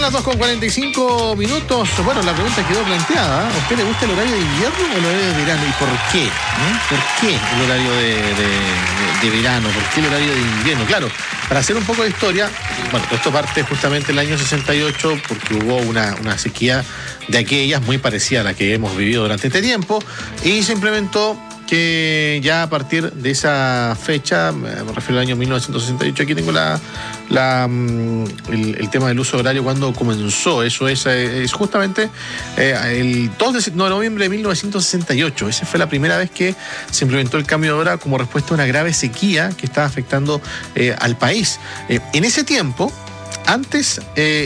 las 2:45. Bueno, la pregunta quedó planteada. ¿A usted le gusta el horario de invierno o el horario de verano? ¿Y por qué? ¿Por qué el horario de verano? ¿Por qué el horario de invierno? Claro, para hacer un poco de historia, bueno, esto parte justamente el año 68 porque hubo una sequía de aquellas muy parecida a la que hemos vivido durante este tiempo y se implementó que ya a partir de esa fecha, me refiero al año 1968, aquí tengo el tema del uso horario cuando comenzó. Eso es justamente el 2 de noviembre de 1968. Esa fue la primera vez que se implementó el cambio de hora como respuesta a una grave sequía que estaba afectando al país. En ese tiempo, antes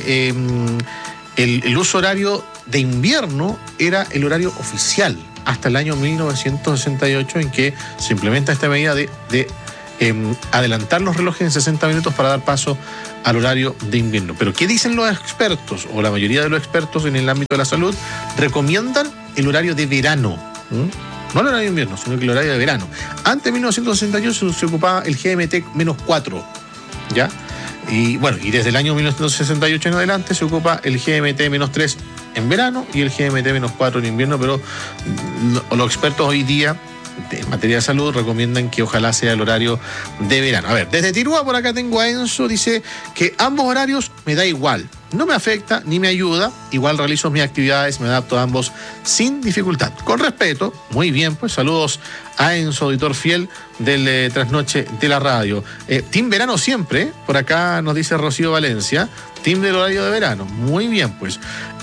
el uso horario de invierno era el horario oficial, hasta el año 1968 en que se implementa esta medida de adelantar los relojes en 60 minutos para dar paso al horario de invierno. Pero ¿qué dicen los expertos? O la mayoría de los expertos en el ámbito de la salud recomiendan el horario de verano. No el horario de invierno, sino que el horario de verano. Antes de 1968 se ocupaba el GMT-4, ¿ya? Y bueno, y desde el año 1968 en adelante se ocupa el GMT-3 en verano y el GMT-4 en invierno, pero los expertos hoy día en materia de salud recomiendan que ojalá sea el horario de verano. A ver, desde Tirúa por acá tengo a Enzo, dice que ambos horarios me da igual, no me afecta ni me ayuda, igual realizo mis actividades, me adapto a ambos sin dificultad. Con respeto, muy bien, pues saludos a Enzo, auditor fiel del Trasnoche de la radio. Team verano siempre, por acá nos dice Rocío Valencia, team del horario de verano, muy bien, pues.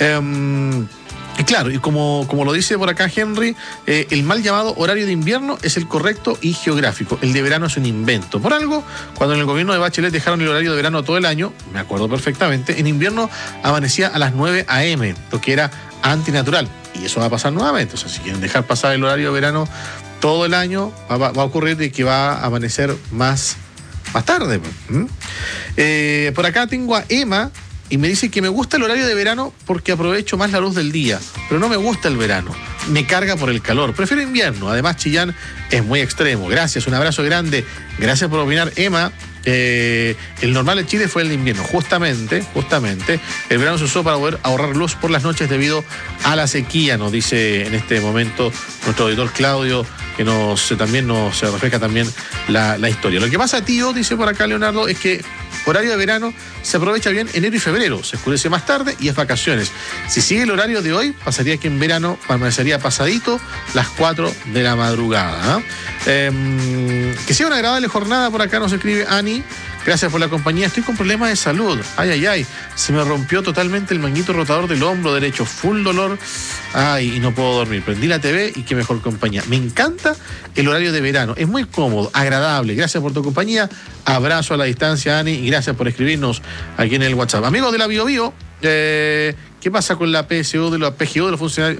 Y claro, y como lo dice por acá Henry, el mal llamado horario de invierno es el correcto y geográfico. El de verano es un invento. Por algo, cuando en el gobierno de Bachelet dejaron el horario de verano todo el año, me acuerdo perfectamente, en invierno amanecía a las 9 a.m., lo que era antinatural. Y eso va a pasar nuevamente. O sea, si quieren dejar pasar el horario de verano todo el año, va a ocurrir de que va a amanecer más tarde. Por acá tengo a Emma, y me dice que me gusta el horario de verano porque aprovecho más la luz del día, pero no me gusta el verano, me carga por el calor, prefiero invierno, además Chillán es muy extremo. Gracias, un abrazo grande, gracias por opinar, Emma. El normal de Chile fue el de invierno, justamente, el verano se usó para poder ahorrar luz por las noches debido a la sequía, nos dice en este momento nuestro auditor Claudio, que también nos refleja también la historia. Lo que pasa, tío, dice por acá Leonardo, es que horario de verano se aprovecha bien enero y febrero, se oscurece más tarde y es vacaciones. Si sigue el horario de hoy, pasaría que en verano amanecería pasadito las 4 de la madrugada. Que sea una agradable jornada, por acá nos escribe Ani. Gracias por la compañía, estoy con problemas de salud. Ay, se me rompió totalmente el manguito rotador del hombro derecho, full dolor. Ay, y no puedo dormir. Prendí la TV y qué mejor compañía. Me encanta el horario de verano, es muy cómodo, agradable. Gracias por tu compañía, abrazo a la distancia, Ani, y gracias por escribirnos aquí en el WhatsApp. Amigos de la BioBio, ¿qué pasa con la PSU de la PGU de los funcionarios?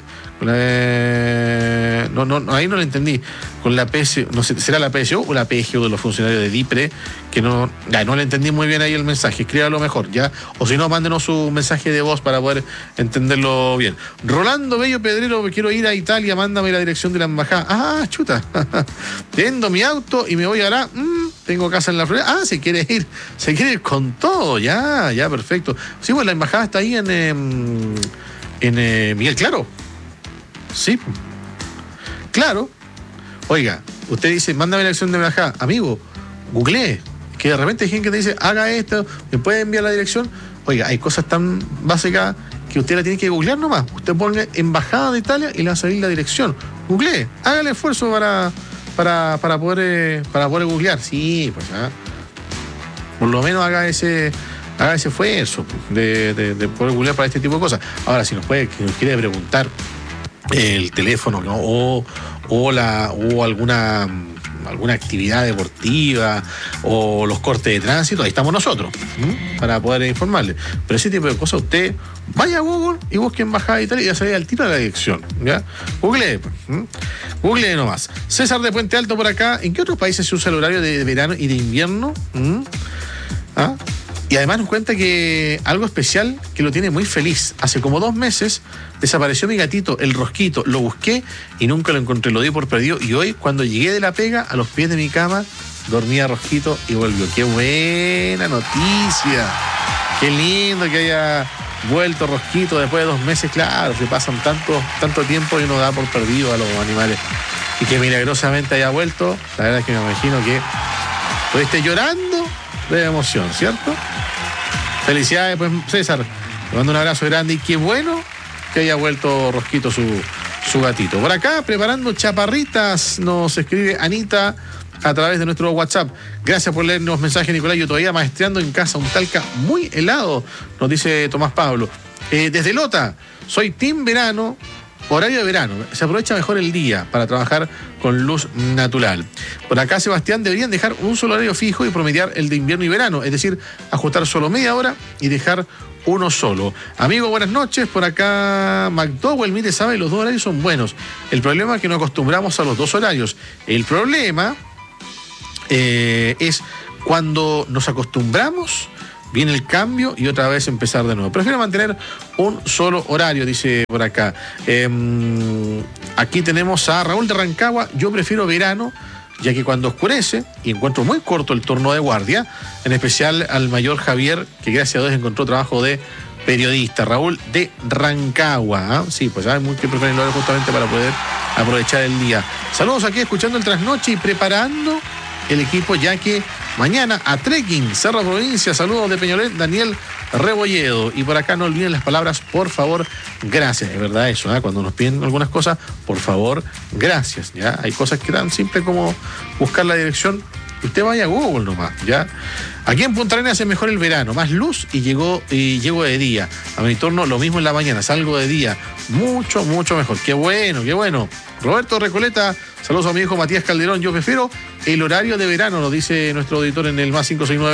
No, ahí no lo entendí. Con la PSU, no sé, ¿será la PSU o la PGU de los funcionarios de DIPRE? Que no le entendí muy bien ahí el mensaje. Escríbalo mejor, ¿ya? O si no, mándenos un mensaje de voz para poder entenderlo bien. Rolando Bello Pedrero, quiero ir a Italia, mándame la dirección de la embajada. Ah, chuta. Vendo mi auto y me voy ahora. Tengo casa en la Florida. Se quiere ir con todo. Ya, perfecto. Sí, pues la embajada está ahí en Miguel Claro. Sí, claro. Oiga, usted dice, mándame la dirección de la embajada. Amigo, googlee. Que de repente hay gente que te dice, haga esto, me puede enviar la dirección. Oiga, hay cosas tan básicas que usted la tiene que googlear nomás. Usted ponga Embajada de Italia y le va a salir la dirección. Googlee, haga el esfuerzo para poder googlear. Sí, pues por lo menos haga ese esfuerzo de poder googlear para este tipo de cosas. Ahora, si nos quiere preguntar el teléfono, ¿no? o alguna actividad deportiva o los cortes de tránsito, ahí estamos nosotros para poder informarle. Pero ese tipo de cosas, usted vaya a Google y busque Embajada de Italia y ya sale al tiro de la dirección, ¿ya? Google nomás. César de Puente Alto por acá. ¿En qué otros países se usa el horario de verano y de invierno? Y además nos cuenta que algo especial que lo tiene muy feliz. Hace como 2 meses desapareció mi gatito, el Rosquito. Lo busqué y nunca lo encontré, lo di por perdido. Y hoy, cuando llegué de la pega, a los pies de mi cama, dormía Rosquito y volvió. ¡Qué buena noticia! ¡Qué lindo que vuelto Rosquito después de 2 meses. Claro, que pasan tanto tiempo y uno da por perdido a los animales. Y que milagrosamente haya vuelto, la verdad es que me imagino que estuviste llorando de emoción, ¿cierto? Felicidades, pues, César. Te mando un abrazo grande y qué bueno que haya vuelto Rosquito su gatito. Por acá, preparando chaparritas, nos escribe Anita a través de nuestro WhatsApp. Gracias por leernos mensajes, Nicolás. Yo todavía maestreando en casa, un Talca muy helado, nos dice Tomás Pablo. Desde Lota, soy team verano, horario de verano. Se aprovecha mejor el día para trabajar con luz natural. Por acá, Sebastián, deberían dejar un solo horario fijo y promediar el de invierno y verano. Es decir, ajustar solo media hora y dejar uno solo. Amigo, buenas noches. Por acá, McDowell, mire, sabe, los 2 horarios son buenos. El problema es que no acostumbramos a los 2 horarios. El problema es cuando nos acostumbramos, viene el cambio y otra vez empezar de nuevo. Prefiero mantener un solo horario, dice por acá. Aquí tenemos a Raúl de Rancagua. Yo prefiero verano, ya que cuando oscurece, y encuentro muy corto el turno de guardia, en especial al mayor Javier, que gracias a Dios encontró trabajo de periodista. Raúl de Rancagua, ¿eh? Sí, pues saben que prefieren el horario justamente para poder aprovechar el día. Saludos aquí, escuchando el trasnoche y preparando el equipo, ya que mañana a trekking, Cerro Provincia. Saludos de Peñolet, Daniel Rebolledo. Y por acá no olviden las palabras, por favor, gracias. Es verdad eso, ¿eh? Cuando nos piden algunas cosas, por favor, gracias. ¿Ya? Hay cosas que tan simple como buscar la dirección. Usted vaya a Google nomás, ¿ya? Aquí en Punta Arenas es mejor el verano, más luz y llego de día. A mi turno lo mismo en la mañana, salgo de día. Mucho mejor. Qué bueno, qué bueno. Roberto Recoleta, saludos a mi hijo Matías Calderón. Yo prefiero el horario de verano, nos dice nuestro auditor en el más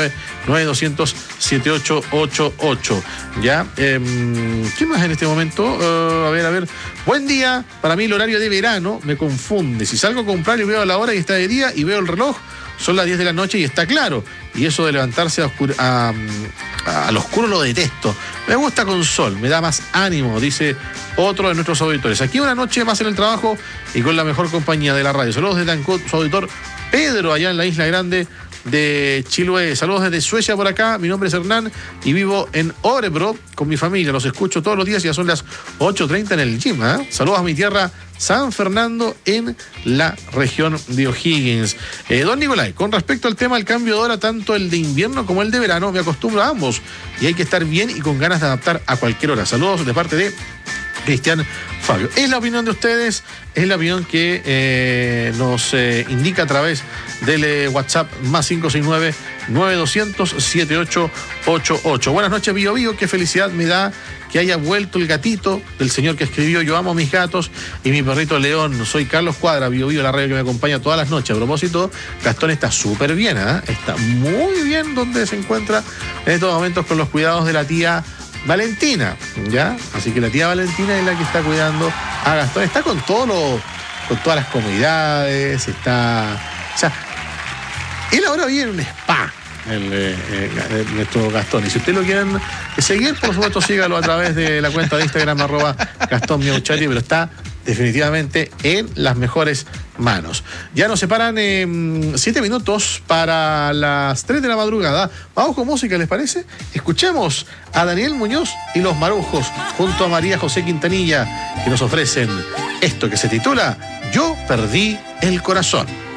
569-9200-7888. ¿Ya? ¿Qué más en este momento? A ver. Buen día. Para mí el horario de verano me confunde. Si salgo a comprar y veo la hora y está de día y veo el reloj, son las 10 de la noche y está claro. Y eso de levantarse al oscuro lo detesto. Me gusta con sol, me da más ánimo, dice otro de nuestros auditores. Aquí una noche más en el trabajo y con la mejor compañía de la radio. Saludos de Tancot, su auditor Pedro, allá en la Isla Grande de Chiloé. Saludos desde Suecia por acá. Mi nombre es Hernán y vivo en Orebro con mi familia. Los escucho todos los días y ya son las 8:30 en el gym, ¿eh? Saludos a mi tierra San Fernando en la región de O'Higgins. Don Nicolás, con respecto al tema del cambio de hora, tanto el de invierno como el de verano, me acostumbro a ambos y hay que estar bien y con ganas de adaptar a cualquier hora. Saludos de parte de Cristian Fabio. Es la opinión de ustedes, es la opinión que nos indica a través del WhatsApp más 569-9200-7888. Buenas noches, Bio Bio, qué felicidad me da que haya vuelto el gatito del señor que escribió Yo amo a mis gatos y mi perrito León. Soy Carlos Cuadra, Bio Bio, la radio que me acompaña todas las noches. A propósito, Gastón está súper bien, ¿eh? Está muy bien donde se encuentra en estos momentos con los cuidados de la tía Valentina, ¿ya? Así que la tía Valentina es la que está cuidando a Gastón. Está con todas las comodidades, está... O sea, él ahora vive en un spa, nuestro Gastón. Y si ustedes lo quieren seguir, por supuesto, sígalo a través de la cuenta de Instagram, @GastónMiauchati, pero está definitivamente en las mejores manos. Ya nos separan 7 minutos para las 3 de la madrugada. Vamos con música, ¿les parece? Escuchemos a Daniel Muñoz y los Marujos junto a María José Quintanilla, que nos ofrecen esto que se titula Yo perdí el corazón.